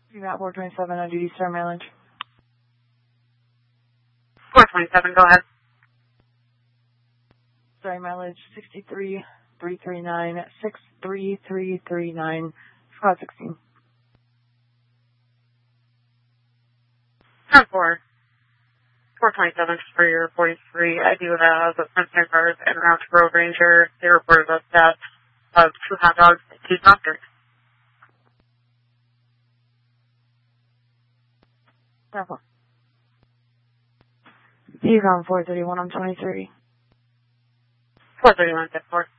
You got 427 on duty, sir, mileage. 427, go ahead. Sorry, mileage 63,339, 63339, Squad 16. 10-4. 427 for your 43. I do have Princeton cars and route to Road Ranger. They reported a death of 2 hot dogs and 2 soft drinks. Bravo. You got 431 on 23. 431, 10-4.